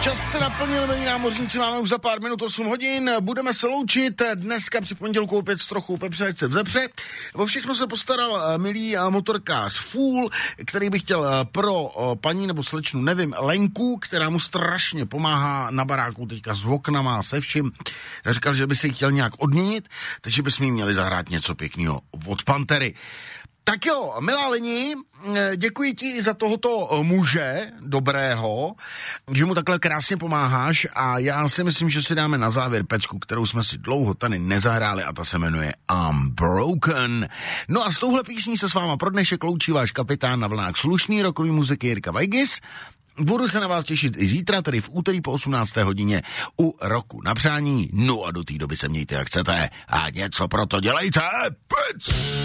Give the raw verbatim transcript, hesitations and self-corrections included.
Čas se naplnil, milí námořníci, máme už za pár minut osm hodin, budeme se loučit dneska při pondělku opět s trochou pepřajce v zepře. O všechno se postaral milý motorkář Fůl, který by chtěl pro paní nebo slečnu, nevím, Lenku, která mu strašně pomáhá na baráku teďka s oknama se vším. Tak říkal, že by si chtěl nějak odměnit, takže bychom jí měli zahrát něco pěkného od Pantery. Tak jo, milá Leni, děkuji ti i za tohoto muže dobrého, že mu takhle krásně pomáháš a já si myslím, že si dáme na závěr pecku, kterou jsme si dlouho tady nezahráli a ta se jmenuje Unbroken. No a s touhle písní se s váma pro dnešek loučí váš kapitán na vlnách slušný rokový muziky Jirka Vajgis. Budu se na vás těšit i zítra, tedy v úterý po osmnácté hodině u Roku na přání. No a do té doby se mějte jak chcete a něco pro to dělejte. Pec!